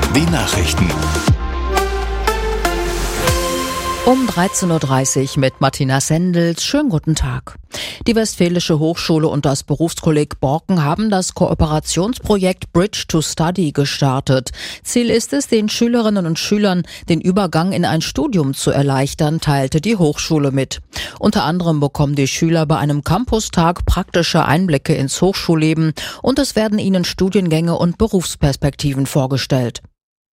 Die Nachrichten. Um 13.30 Uhr mit Martina Sendels. Schönen guten Tag. Die Westfälische Hochschule und das Berufskolleg Borken haben das Kooperationsprojekt Bridge to Study gestartet. Ziel ist es, den Schülerinnen und Schülern den Übergang in ein Studium zu erleichtern, teilte die Hochschule mit. Unter anderem bekommen die Schüler bei einem Campustag praktische Einblicke ins Hochschulleben und es werden ihnen Studiengänge und Berufsperspektiven vorgestellt.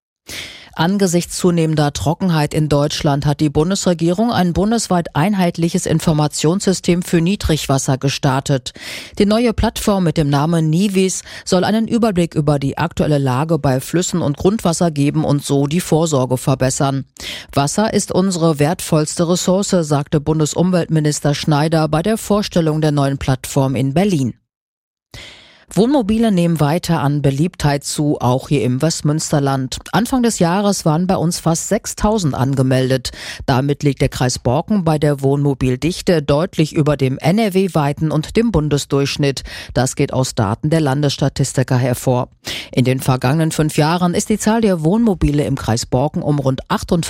Angesichts zunehmender Trockenheit in Deutschland hat die Bundesregierung ein bundesweit einheitliches Informationssystem für Niedrigwasser gestartet. Die neue Plattform mit dem Namen Nivis soll einen Überblick über die aktuelle Lage bei Flüssen und Grundwasser geben und so die Vorsorge verbessern. Wasser ist unsere wertvollste Ressource, sagte Bundesumweltminister Schneider bei der Vorstellung der neuen Plattform in Berlin. Wohnmobile nehmen weiter an Beliebtheit zu, auch hier im Westmünsterland. Anfang des Jahres waren bei uns fast 6.000 angemeldet. Damit liegt der Kreis Borken bei der Wohnmobildichte deutlich über dem NRW-weiten und dem Bundesdurchschnitt. Das geht aus Daten der Landesstatistiker hervor. In den vergangenen 5 Jahren ist die Zahl der Wohnmobile im Kreis Borken um rund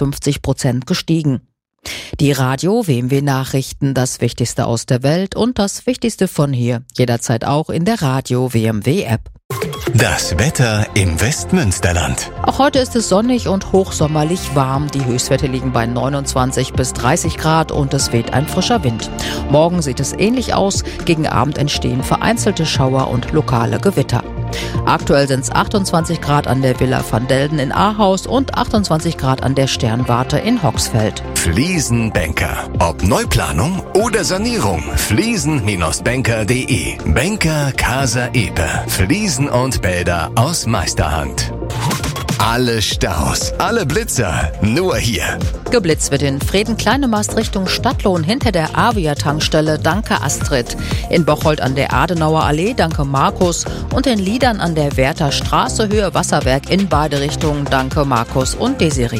58% gestiegen. Die Radio-WMW-Nachrichten, das Wichtigste aus der Welt und das Wichtigste von hier. Jederzeit auch in der Radio-WMW-App. Das Wetter im Westmünsterland. Auch heute ist es sonnig und hochsommerlich warm. Die Höchstwerte liegen bei 29 bis 30 Grad und es weht ein frischer Wind. Morgen sieht es ähnlich aus. Gegen Abend entstehen vereinzelte Schauer und lokale Gewitter. Aktuell sind es 28 Grad an der Villa van Delden in Ahaus und 28 Grad an der Sternwarte in Hoxfeld. Fliesenbanker. Ob Neuplanung oder Sanierung. Fliesen-banker.de. Banker Casa Epe. Fliesen und Bäder aus Meisterhand. Alle Staus, alle Blitzer, nur hier. Geblitzt wird in Freden-Kleinemast Richtung Stadtlohn hinter der Avia-Tankstelle, danke Astrid. In Bocholt an der Adenauer Allee, danke Markus. Und in Liedern an der Werther Straße, Höhe Wasserwerk in beide Richtungen, danke Markus und Desiree.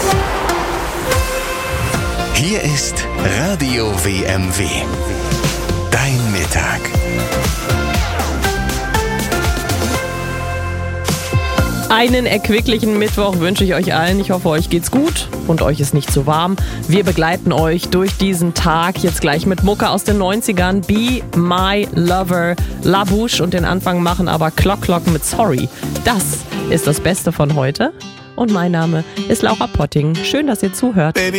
Hier ist Radio WMW. Dein Mittag. Einen erquicklichen Mittwoch wünsche ich euch allen. Ich hoffe, euch geht's gut und euch ist nicht zu warm. Wir begleiten euch durch diesen Tag jetzt gleich mit Mucke aus den 90ern. Be My Lover, La Bouche und den Anfang machen aber Clock Clock mit Sorry. Das ist das Beste von heute. Und mein Name ist Laura Potting. Schön, dass ihr zuhört. Baby.